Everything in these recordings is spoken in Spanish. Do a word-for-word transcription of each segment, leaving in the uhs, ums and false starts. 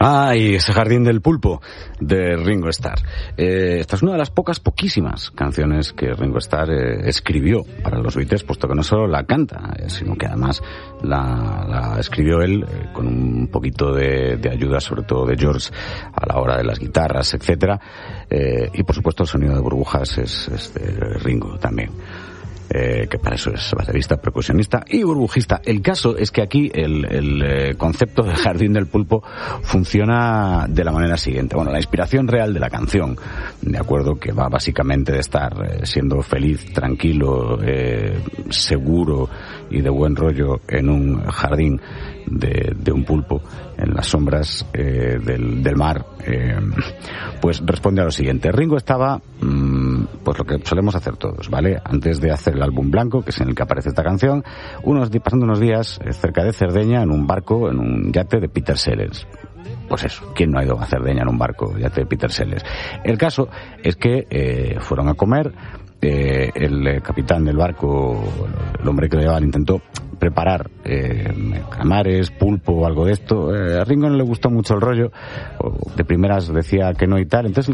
Ay, ese Jardín del Pulpo de Ringo Starr. Eh, esta es una de las pocas, poquísimas canciones que Ringo Starr eh, escribió para los Beatles, puesto que no solo la canta, eh, sino que además la, la escribió él eh, con un poquito de, de ayuda, sobre todo de George, a la hora de las guitarras, etcétera. Eh, y por supuesto el sonido de burbujas es, es de Ringo también. Eh, que para eso es baterista, percusionista y burbujista. El caso es que aquí el, el eh, concepto del Jardín del Pulpo funciona de la manera siguiente. Bueno, la inspiración real de la canción, de acuerdo, que va básicamente de estar eh, siendo feliz, tranquilo, eh, seguro y de buen rollo en un jardín de, de un pulpo en las sombras eh, del, del mar, eh, pues responde a lo siguiente. Ringo estaba, mmm, pues lo que solemos hacer todos, ¿vale? Antes de hacer el álbum blanco, que es en el que aparece esta canción, unos pasando unos días eh, cerca de Cerdeña en un barco, en un yate de Peter Sellers. Pues eso, ¿quién no ha ido a Cerdeña en un barco, yate de Peter Sellers? El caso es que eh, fueron a comer. Eh, el eh, capitán del barco, el hombre que lo llevaba, intentó preparar eh, calamares, pulpo o algo de esto. Eh, a Ringo no le gustó mucho el rollo, de primeras decía que no y tal, entonces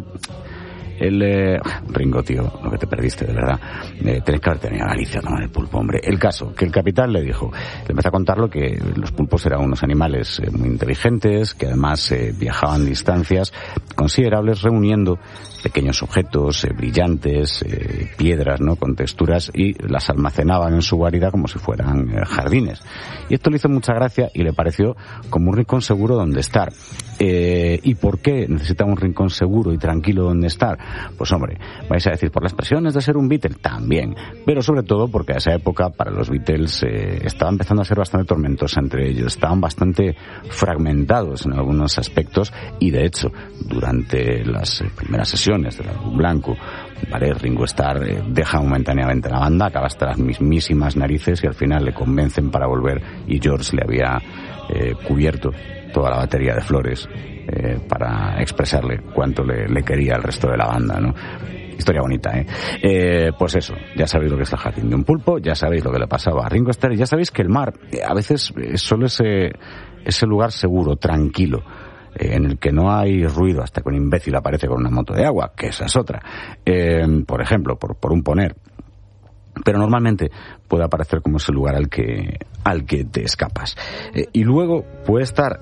el eh, Ringo, tío, lo que te perdiste, de verdad, eh, tenés que haber tenido a Galicia a tomar el pulpo, hombre. El caso, que el capitán le dijo, le empezó a contarlo que los pulpos eran unos animales eh, muy inteligentes, que además eh, viajaban distancias considerables reuniendo pequeños objetos eh, brillantes, eh, piedras, ¿no?, con texturas, y las almacenaban en su guarida como si fueran eh, jardines. Y esto le hizo mucha gracia y le pareció como un rincón seguro donde estar. Eh, ¿Y por qué necesitaba un rincón seguro y tranquilo donde estar? Pues hombre, vais a decir, por las presiones de ser un Beatle, también, pero sobre todo porque a esa época para los Beatles eh, estaba empezando a ser bastante tormentosa entre ellos, estaban bastante fragmentados en algunos aspectos, y de hecho durante las eh, primeras sesiones del álbum blanco, vale, Ringo Starr eh, deja momentáneamente la banda, acaba hasta las mismísimas narices y al final le convencen para volver, y George le había eh, cubierto toda la batería de flores eh, para expresarle cuánto le, le quería al resto de la banda, ¿no? Historia bonita, ¿eh? ¿eh? Pues eso, ya sabéis lo que es el Jardín de un Pulpo, ya sabéis lo que le pasaba a Ringo Starr, y ya sabéis que el mar eh, a veces es solo ese, ese lugar seguro, tranquilo, eh, en el que no hay ruido hasta que un imbécil aparece con una moto de agua, que esa es otra. Eh, por ejemplo, por, por un poner. Pero normalmente puede aparecer como ese lugar al que, al que te escapas. Eh, y luego puede estar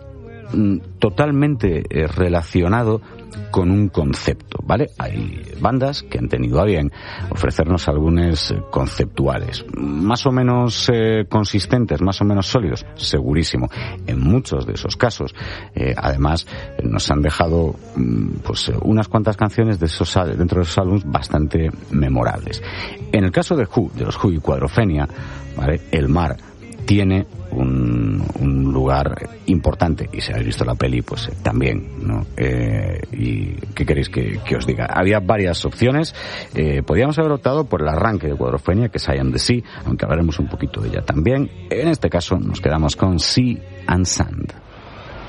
totalmente eh, relacionado con un concepto, ¿vale? Hay bandas que han tenido a bien ofrecernos álbumes eh, conceptuales, más o menos eh, consistentes, más o menos sólidos, segurísimo. En muchos de esos casos, eh, además, eh, nos han dejado mm, pues unas cuantas canciones de esos, dentro de esos álbumes bastante memorables. En el caso de Who, de los Who y Quadrophenia, ¿vale?, el mar tiene un, un lugar importante, y si habéis visto la peli, pues eh, también, ¿no? Eh, y ¿qué queréis que, que os diga? Había varias opciones. Eh, podíamos haber optado por el arranque de Quadrophenia, que es I Am the Sea, aunque hablaremos un poquito de ella también. En este caso nos quedamos con Sea and Sand.